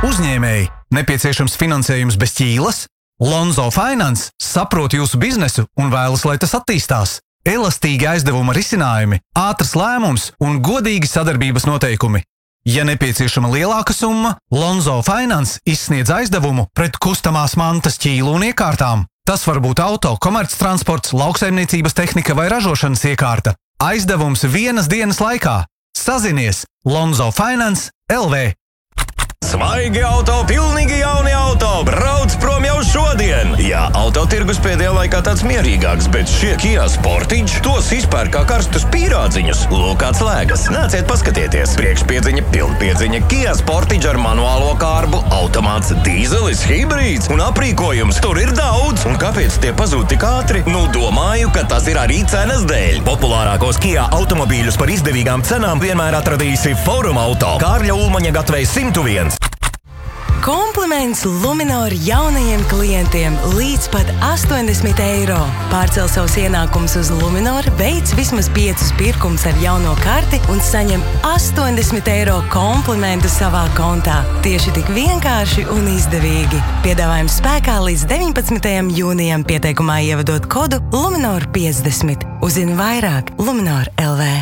Uzņēmēji, nepieciešams finansējums bez ķīlas? Lonzo Finance saprot jūsu biznesu un vēlas, lai tas attīstās. Elastīgi aizdevuma risinājumi, ātrs lēmums un godīgi sadarbības noteikumi. Ja nepieciešama lielāka summa, Lonzo Finance izsniedz aizdevumu pret kustamās mantas ķīlu un iekārtām. Tas var būt auto, komerctransports, lauksaimniecības tehnika vai ražošanas iekārta. Aizdevums 1 dienas laikā. Sazinies Lonzo Finance LV. Svaigi auto, pilnīgi jauni auto, brauc prom jau šodien! Jā, autotirgus pēdējā laikā tāds mierīgāks, bet šie Kia Sportage tos izpēr kā karstus pīrādziņus. Lūk, kāds lēgas. Nāciet paskatieties. Priekšpiedziņa, pilnpiedziņa, Kia Sportage ar manuālo kārbu, automāts, dīzelis, hibrīds un aprīkojums. Tur ir daudz. Un kāpēc tie pazūd tik ātri? Domāju, ka tas ir arī cenas dēļ. Populārākos Kia automobīļus par izdevīgām cenām vienmēr atradīsi Forum Auto. Kārļa Ulmaņa gatavei 101. Kompliments Luminor jaunajiem klientiem līdz pat 80 eiro. Pārcel savus ienākumus uz Luminor, veic vismaz 5 pirkumus ar jauno karti un saņem 80 eiro komplimentu savā kontā. Tieši tik vienkārši un izdevīgi. Piedāvājums spēkā līdz 19. jūnijam, pieteikumā ievadot kodu Luminor 50. Uzzini vairāk Luminor LV.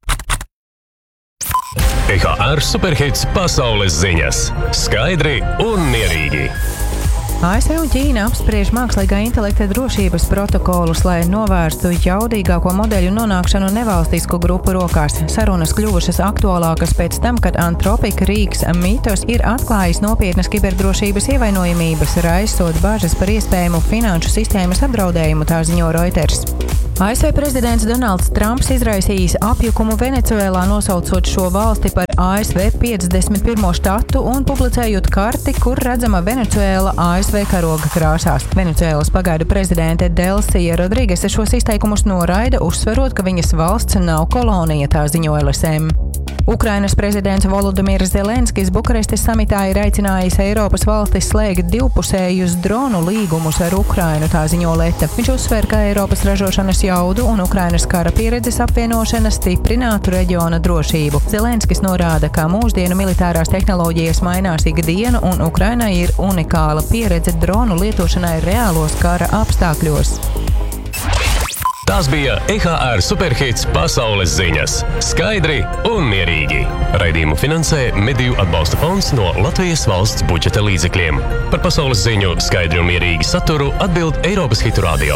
EHR Superhits pasaules ziņas. Skaidri un mierīgi. ASV un Ķīna apspriež mākslīgā intelekta drošības protokolus, lai novērstu jaudīgāko modeļu nonākšanu nevalstisku grupu rokās. Sarunas kļuvušas aktuālākas pēc tam, kad Anthropic Rīgas Mythos ir atklājis nopietnas kiberdrošības ievainojamības, raisot bažas par iespējamu finanšu sistēmas apdraudējumu, tā ziņo Reuters. ASV prezidents Donalds Trumps izraisījis apjukumu Venecuēlā, nosaucot šo valsti par ASV 51. štatu un publicējot karti, kur redzama Venecuēla ASV karoga krāsās. Venecuēlas pagaidu prezidente Delsija Rodrigese šos izteikumus noraida, uzsverot, ka viņas valsts nav kolonija, tā ziņo LSM. Ukrainas prezidents Volodimirs Zelenskis Bukarestes samitā ir aicinājis Eiropas valstis slēgt divpusējus dronu līgumus ar Ukrainu, tā ziņo Leta. Viņš uzsver, ka Eiropas ražošanas jaudu un Ukrainas kara pieredzes apvienošana stiprinātu reģiona drošību. Zelenskis norāda, ka mūsdienu militārās tehnoloģijas mainās ikdienu un Ukrainai ir unikāla pieredze dronu lietošanai reālos kara apstākļos. Tās bija EHR Superhits pasaules ziņas. Skaidri un mierīgi. Raidījumu finansē Mediju atbalsta fonds no Latvijas valsts budžeta līdzekļiem. Par pasaules ziņu skaidri un mierīgi saturu atbild Eiropas Hitu Radio.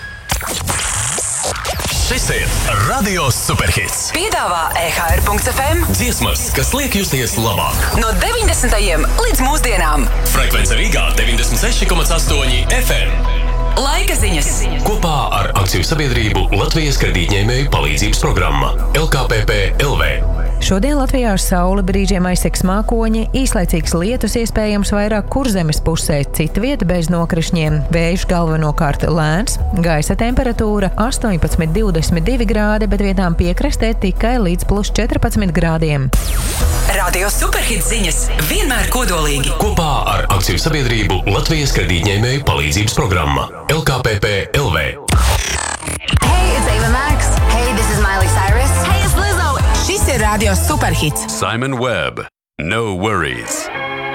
Šis ir Radio Superhits. Piedāvā EHR.FM Dziesmas, kas liek justies labāk. no 90. līdz mūsdienām. Frekvence Rīgā 96,8 FM. Laika ziņas. Kopā ar akciju sabiedrību Latvijas kredītņēmēju palīdzības programma LKPP LV. Šodien Latvijā ar sauli brīžiem aizsegs mākoņi, īslaicīgs lietus iespējams vairāk Kurzemes pusē, citvieta bez nokrišņiem, vējš galvenokārt lēns, gaisa temperatūra 18–22 grādi, bet vietām piekrastē tikai līdz +14 grādiem. Radio Superhits ziņas vienmēr kodolīgi. Kopā ar akciju sabiedrību Latvijas kredītņēmēju palīdzības programma LKPP LV. Hey, it's Ava Max. Hey, this is Miley Cyrus. Hey, it's Lizzo. Šis ir Radio Superhits. Simon Webb. No worries.